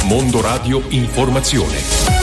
Mondo Radio Informazione.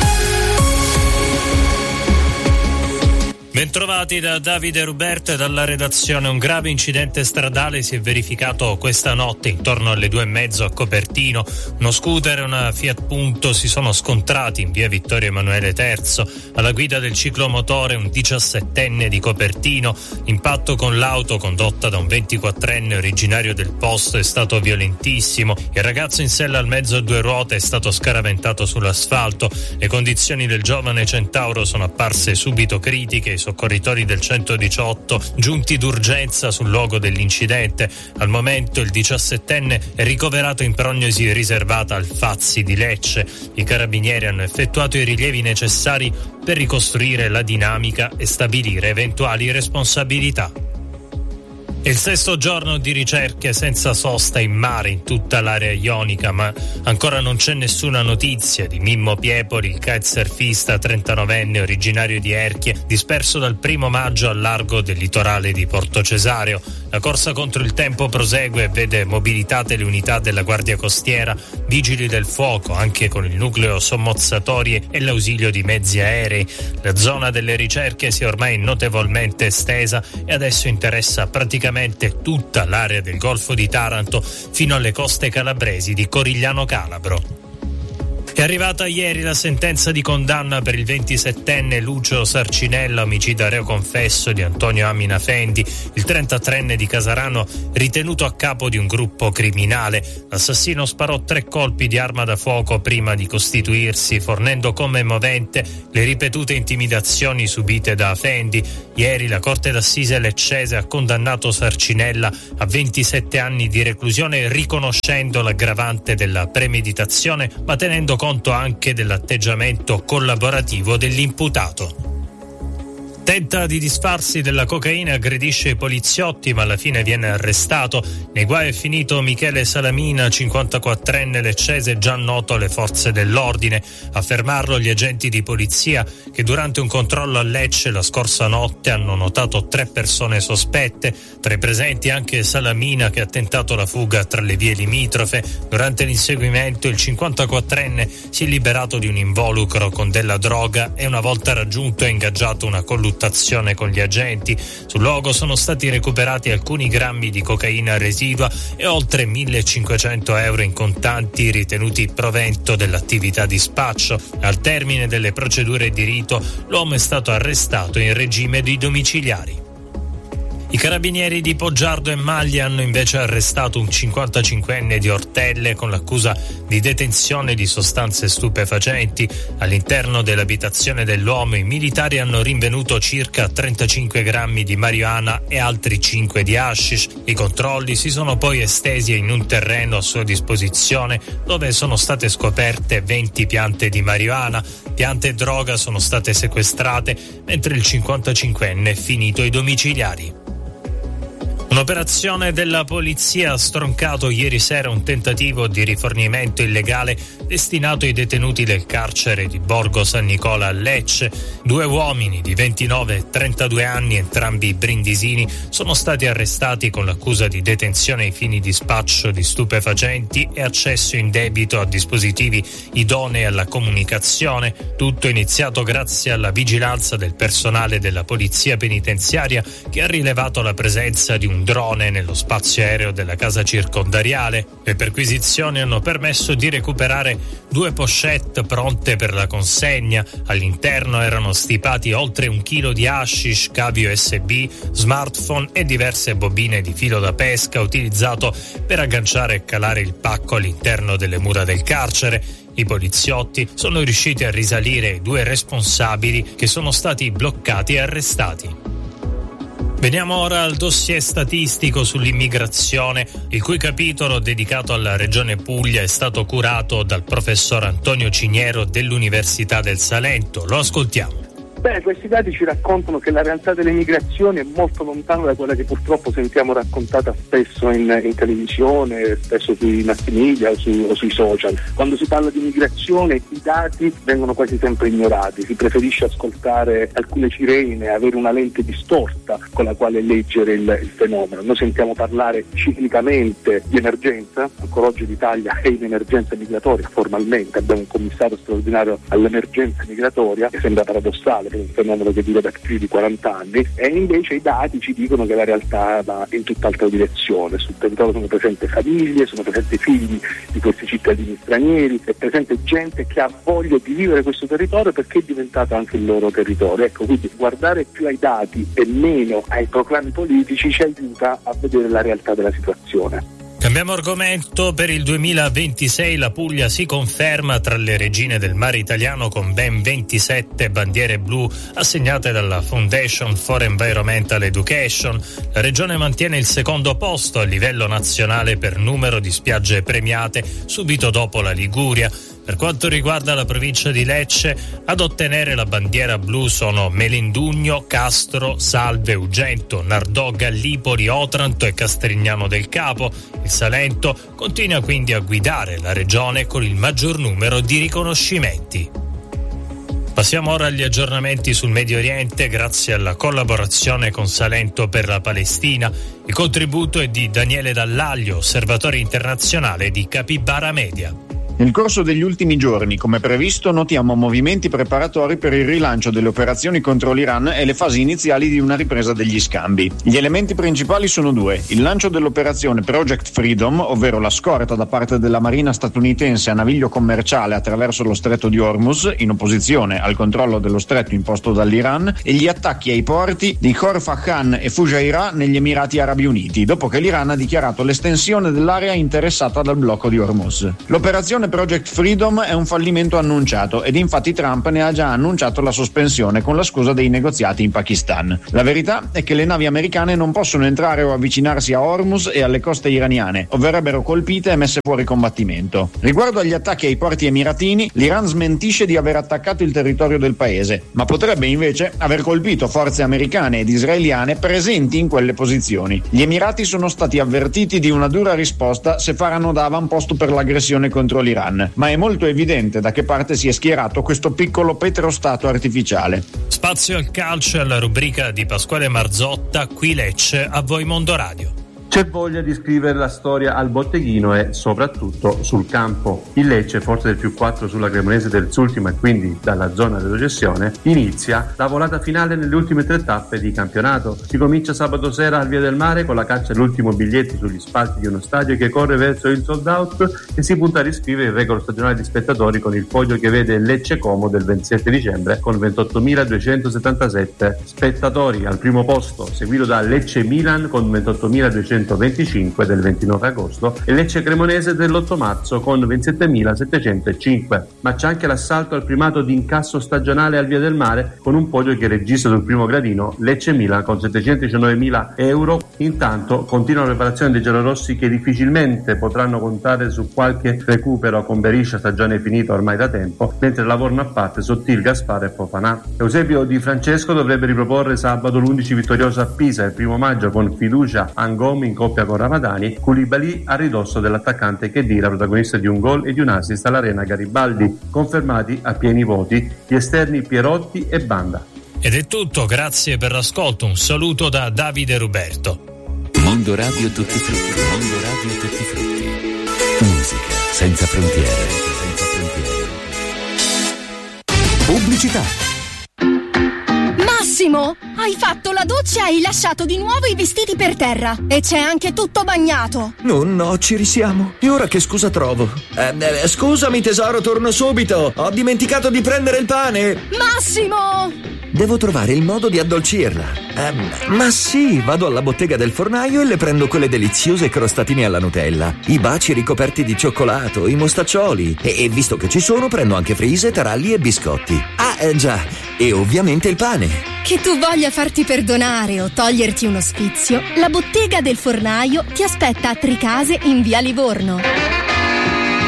Bentrovati da Davide Ruberto e dalla redazione. Un grave incidente stradale si è verificato questa notte intorno alle 2:30 a Copertino. Uno scooter e una Fiat Punto si sono scontrati in via Vittorio Emanuele III. Alla guida del ciclomotore un 17enne di Copertino. L'impatto con l'auto condotta da un 24enne originario del posto è stato violentissimo. Il ragazzo in sella al mezzo a due ruote è stato scaraventato sull'asfalto. Le condizioni del giovane centauro sono apparse subito critiche. I soccorritori del 118 giunti d'urgenza sul luogo dell'incidente. Al momento il 17enne è ricoverato in prognosi riservata al Fazzi di Lecce. I carabinieri hanno effettuato i rilievi necessari per ricostruire la dinamica e stabilire eventuali responsabilità. È il sesto giorno di ricerche senza sosta in mare in tutta l'area ionica, ma ancora non c'è nessuna notizia di Mimmo Piepoli, il kitesurfista 39enne originario di Erchie, disperso dal 1 maggio al largo del litorale di Porto Cesareo. La corsa contro il tempo prosegue e vede mobilitate le unità della Guardia Costiera, Vigili del Fuoco, anche con il nucleo sommozzatorie e l'ausilio di mezzi aerei. La zona delle ricerche si è ormai notevolmente estesa e adesso interessa praticamente tutta l'area del Golfo di Taranto fino alle coste calabresi di Corigliano Calabro. È arrivata ieri la sentenza di condanna per il 27enne Lucio Sarcinella, omicida reo confesso di Antonio Amina Fendi, il 33enne di Casarano ritenuto a capo di un gruppo criminale. L'assassino sparò 3 colpi di arma da fuoco prima di costituirsi, fornendo come movente le ripetute intimidazioni subite da Fendi. Ieri la Corte d'Assise leccese ha condannato Sarcinella a 27 anni di reclusione, riconoscendo l'aggravante della premeditazione, ma tenendo conto anche dell'atteggiamento collaborativo dell'imputato. Tenta di disfarsi della cocaina, aggredisce i poliziotti ma alla fine viene arrestato. Nei guai è finito Michele Salamina, 54enne leccese già noto alle forze dell'ordine. A fermarlo gli agenti di polizia che durante un controllo a Lecce la scorsa notte hanno notato 3 persone sospette. Tra i presenti anche Salamina, che ha tentato la fuga tra le vie limitrofe. Durante l'inseguimento il 54enne si è liberato di un involucro con della droga e una volta raggiunto ha ingaggiato una colluttazione con gli agenti. Sul luogo sono stati recuperati alcuni grammi di cocaina residua e oltre 1.500 euro in contanti ritenuti provento dell'attività di spaccio. Al termine delle procedure di rito l'uomo è stato arrestato in regime di domiciliari. I carabinieri di Poggiardo e Maglia hanno invece arrestato un 55enne di Ortelle con l'accusa di detenzione di sostanze stupefacenti. All'interno dell'abitazione dell'uomo i militari hanno rinvenuto circa 35 grammi di marijuana e altri 5 di hashish. I controlli si sono poi estesi in un terreno a sua disposizione dove sono state scoperte 20 piante di marijuana. Piante e droga sono state sequestrate mentre il 55enne è finito ai domiciliari. Un'operazione della polizia ha stroncato ieri sera un tentativo di rifornimento illegale destinato ai detenuti del carcere di Borgo San Nicola a Lecce. 2 uomini di 29 e 32 anni, entrambi brindisini, sono stati arrestati con l'accusa di detenzione ai fini di spaccio di stupefacenti e accesso indebito a dispositivi idonei alla comunicazione. Tutto iniziato grazie alla vigilanza del personale della polizia penitenziaria che ha rilevato la presenza di un drone nello spazio aereo della casa circondariale. Le perquisizioni hanno permesso di recuperare 2 pochette pronte per la consegna. All'interno erano stipati oltre 1 chilo di hashish, cavi USB, smartphone e diverse bobine di filo da pesca utilizzato per agganciare e calare il pacco all'interno delle mura del carcere. I poliziotti sono riusciti a risalire ai 2 responsabili che sono stati bloccati e arrestati. Veniamo ora al dossier statistico sull'immigrazione, il cui capitolo dedicato alla Regione Puglia è stato curato dal professor Antonio Ciniero dell'Università del Salento. Lo ascoltiamo. Questi dati ci raccontano che la realtà delle migrazioni è molto lontana da quella che purtroppo sentiamo raccontata spesso in televisione, spesso sui mass media o sui social. Quando si parla di migrazione i dati vengono quasi sempre ignorati, si preferisce ascoltare alcune sirene, avere una lente distorta con la quale leggere il fenomeno. Noi sentiamo parlare ciclicamente di emergenza, ancora oggi l'Italia è in emergenza migratoria formalmente, abbiamo un commissario straordinario all'emergenza migratoria, che sembra paradossale per un fenomeno che dura da più di 40 anni, e invece i dati ci dicono che la realtà va in tutt'altra direzione. Sul territorio sono presenti famiglie, sono presenti figli di questi cittadini stranieri, è presente gente che ha voglia di vivere questo territorio perché è diventato anche il loro territorio. Ecco, quindi guardare più ai dati e meno ai proclami politici ci aiuta a vedere la realtà della situazione. Cambiamo argomento. Per il 2026 la Puglia si conferma tra le regine del mare italiano con ben 27 bandiere blu assegnate dalla Foundation for Environmental Education. La regione mantiene il secondo posto a livello nazionale per numero di spiagge premiate, subito dopo la Liguria. Per quanto riguarda la provincia di Lecce, ad ottenere la bandiera blu sono Melindugno, Castro, Salve, Ugento, Nardò, Gallipoli, Otranto e Castrignano del Capo. Il Salento continua quindi a guidare la regione con il maggior numero di riconoscimenti. Passiamo ora agli aggiornamenti sul Medio Oriente grazie alla collaborazione con Salento per la Palestina. Il contributo è di Daniele Dallaglio, osservatore internazionale di Capibara Media. Nel corso degli ultimi giorni, come previsto, notiamo movimenti preparatori per il rilancio delle operazioni contro l'Iran e le fasi iniziali di una ripresa degli scambi. Gli elementi principali sono due: il lancio dell'operazione Project Freedom, ovvero la scorta da parte della Marina statunitense a naviglio commerciale attraverso lo stretto di Hormuz, in opposizione al controllo dello stretto imposto dall'Iran, e gli attacchi ai porti di Khor Fakkan e Fujairah negli Emirati Arabi Uniti, dopo che l'Iran ha dichiarato l'estensione dell'area interessata dal blocco di Hormuz. L'operazione Project Freedom è un fallimento annunciato ed infatti Trump ne ha già annunciato la sospensione con la scusa dei negoziati in Pakistan. La verità è che le navi americane non possono entrare o avvicinarsi a Hormuz e alle coste iraniane, o verrebbero colpite e messe fuori combattimento. Riguardo agli attacchi ai porti emiratini, l'Iran smentisce di aver attaccato il territorio del paese, ma potrebbe invece aver colpito forze americane ed israeliane presenti in quelle posizioni. Gli Emirati sono stati avvertiti di una dura risposta se faranno da avamposto per l'aggressione contro l'Iran, ma è molto evidente da che parte si è schierato questo piccolo petrostato artificiale. Spazio al calcio e alla rubrica di Pasquale Marzotta, qui Lecce, a voi Mondo Radio. C'è voglia di scrivere la storia al botteghino e soprattutto sul campo. Il Lecce, forte del +4 sulla Cremonese terzultima e quindi dalla zona di retrocessione, inizia la volata finale nelle ultime 3 tappe di campionato. Si comincia sabato sera al Via del Mare con la caccia all'ultimo biglietto sugli spalti di uno stadio che corre verso il sold out e si punta a riscrivere il record stagionale di spettatori con il podio che vede Lecce Como del 27 dicembre con 28.277 spettatori al primo posto, seguito da Lecce Milan con 28.225 del 29 agosto e Lecce Cremonese dell'8 marzo con 27.705. Ma c'è anche l'assalto al primato di incasso stagionale al Via del Mare con un podio che registra sul primo gradino Lecce Milan con 719.000 euro. Intanto continua la preparazione dei giallorossi che difficilmente potranno contare su qualche recupero con Beriscia, stagione finita ormai da tempo, mentre lavorano a parte Sottil, Gaspare e Fofanà. Eusebio Di Francesco dovrebbe riproporre sabato l'11 vittorioso a Pisa il 1 maggio con fiducia Angomi in coppia con Ramadani, Koulibaly a ridosso dell'attaccante Khedira, protagonista di un gol e di un assist all'Arena Garibaldi. Confermati a pieni voti gli esterni Pierotti e Banda. Ed è tutto, grazie per l'ascolto, un saluto da Davide Ruberto. Mondo Radio Tutti Frutti, Mondo Radio Tutti Frutti. Musica senza frontiere, senza frontiere. Pubblicità. Massimo, hai fatto la doccia e hai lasciato di nuovo i vestiti per terra e c'è anche tutto bagnato. No, ci risiamo. E ora che scusa trovo? Scusami tesoro, torno subito. Ho dimenticato di prendere il pane. Massimo! Devo trovare il modo di addolcirla. Ma sì, vado alla bottega del fornaio e le prendo quelle deliziose crostatine alla Nutella, i baci ricoperti di cioccolato, i mostaccioli e visto che ci sono prendo anche frise, taralli e biscotti. Già, e ovviamente il pane. Che tu voglia farti perdonare o toglierti uno sfizio, la bottega del fornaio ti aspetta a Tricase in via Livorno.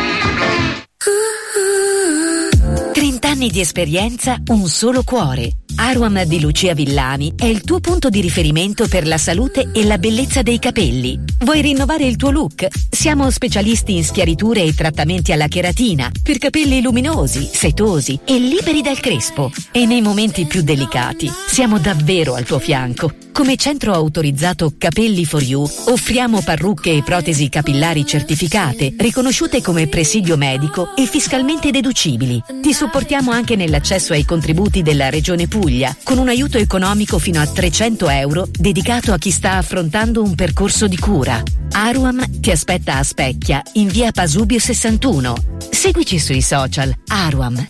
30 anni di esperienza, un solo cuore. Aruam di Lucia Villani è il tuo punto di riferimento per la salute e la bellezza dei capelli. Vuoi rinnovare il tuo look? Siamo specialisti in schiariture e trattamenti alla cheratina per capelli luminosi, setosi e liberi dal crespo. E nei momenti più delicati siamo davvero al tuo fianco. Come centro autorizzato Capelli for You offriamo parrucche e protesi capillari certificate, riconosciute come presidio medico e fiscalmente deducibili. Ti supportiamo anche nell'accesso ai contributi della Regione Puglia, con un aiuto economico fino a 300 euro dedicato a chi sta affrontando un percorso di cura. Aruam ti aspetta a Specchia, in via Pasubio 61. Seguici sui social. Aruam.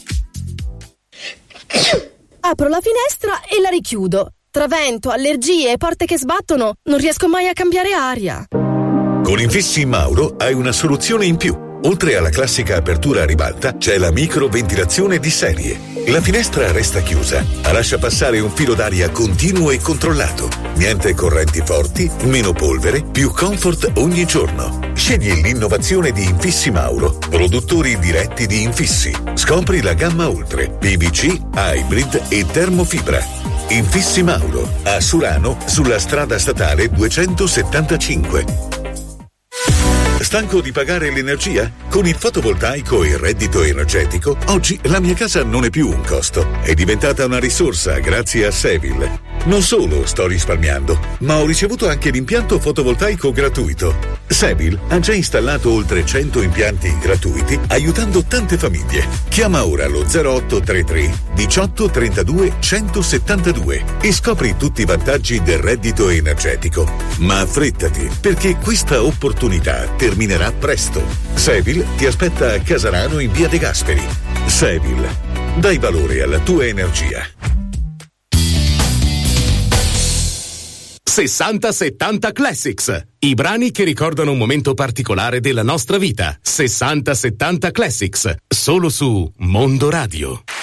Apro la finestra e la richiudo. Tra vento, allergie e porte che sbattono, non riesco mai a cambiare aria. Con Infissi Mauro hai una soluzione in più. Oltre alla classica apertura a ribalta, c'è la microventilazione di serie. La finestra resta chiusa, ma lascia passare un filo d'aria continuo e controllato. Niente correnti forti, meno polvere, più comfort ogni giorno. Scegli l'innovazione di Infissi Mauro, produttori diretti di infissi. Scopri la gamma Ultre, PVC, Hybrid e termofibra. Infissi Mauro, a Surano, sulla strada statale 275. Stanco di pagare l'energia? Con il fotovoltaico e il reddito energetico, oggi la mia casa non è più un costo, è diventata una risorsa grazie a Sevil. Non solo sto risparmiando, ma ho ricevuto anche l'impianto fotovoltaico gratuito. Sevil ha già installato oltre 100 impianti gratuiti, aiutando tante famiglie. Chiama ora lo 0833 18 32 172 e scopri tutti i vantaggi del reddito energetico. Ma affrettati, perché questa opportunità terminerà presto. Sevil ti aspetta a Casarano in via De Gasperi. Sevil, dai valore alla tua energia. 60-70 Classics, i brani che ricordano un momento particolare della nostra vita. 60-70 Classics, solo su Mondo Radio.